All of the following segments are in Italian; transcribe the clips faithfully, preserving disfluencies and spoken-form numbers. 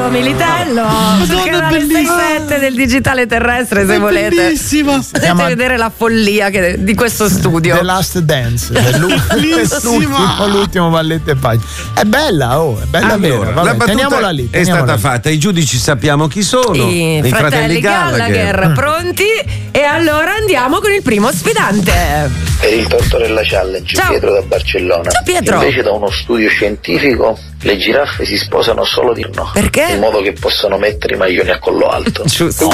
Militello sul canale sei sette del digitale terrestre, se è volete. Bellissima. Potete vedere la follia che, di questo studio. The Last Dance, l'ultimo, l'ultimo balletto e pagina. È bella, oh, è bella allora, vera. Vabbè, teniamola lì. È stata lì. fatta, i giudici sappiamo chi sono. I, I fratelli, fratelli Gallagher, Gallagher. pronti? E allora andiamo con il primo sfidante. Per il Tortorella Challenge, Ciao. Pietro da Barcellona. Ciao, Pietro. Invece da uno studio scientifico le giraffe si sposano solo di no. Perché? In modo che possano mettere i maglioni a collo alto. Giusto.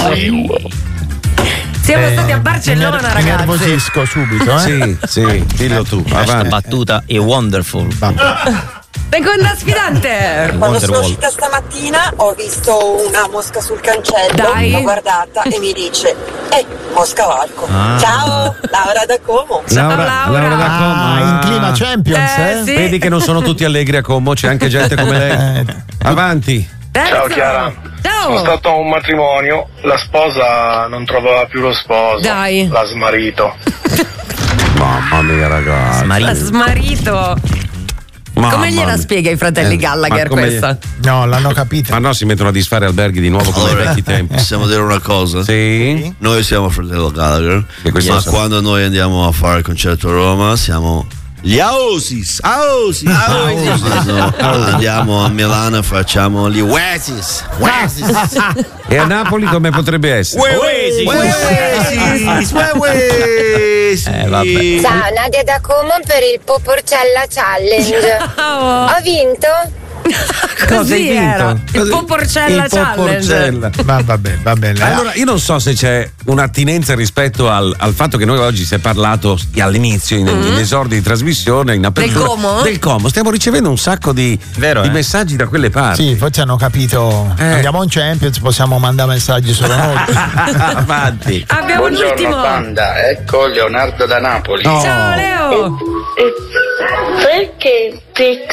Siamo Eh, stati a Barcellona, Mi ragazzi. nervosisco subito, eh? Sì, sì, dillo tu. Questa Avanti. battuta è wonderful. Seconda sfidante. Quando sono Wonderwall. uscita stamattina ho visto una mosca sul cancello, Dai. l'ho guardata e mi dice eh, mosca Valco. Ah. Ciao, Laura da Como. Ciao, Laura. da Como. Ah, in clima Champions, Eh, eh? sì. Vedi che non sono tutti allegri a Como, c'è anche gente come lei. Eh, Avanti. Terzo. Ciao Chiara, sono Ciao. stato a un matrimonio, la sposa non trovava più lo sposo, Dai. l'ha smarito. Mamma mia, ragazzi. Smarito. Smarito. Mamma Come gliela mia. spiega ai fratelli Eh, Gallagher ma come- questa? No, l'hanno capito. Ma no, si mettono a disfare alberghi di nuovo come ai Allora, vecchi tempi. possiamo dire una cosa? Sì. Noi siamo Fratello Gallagher, Che questo ma lo so. quando noi andiamo a fare il concerto a Roma siamo gli Aosis, Aosis, Aosis. No, andiamo a Milano e facciamo gli Oasis, Oasis. E a Napoli come potrebbe essere? Oasis, Oasis, Oasis. Eh, vabbè. Ciao, Nadia da Como per il Poporcella Challenge. Ciao. Ho vinto? Cosa hai Così vinto? era. Il Poporcella Il Challenge. Poporcella. Va, vabbè, va bene. Allora, io non so se c'è un'attinenza rispetto al, al fatto che noi oggi si è parlato all'inizio, in, in esordi di trasmissione, in apertura. Del Como? Del Como. Stiamo ricevendo un sacco di, Vero, di eh? messaggi da quelle parti. Sì, forse hanno capito. Eh. Andiamo in Champions, possiamo mandare messaggi solo noi. Avanti. Abbiamo l'ultimo. banda, ecco Leonardo da Napoli. Oh. Ciao Leo. Perché Pix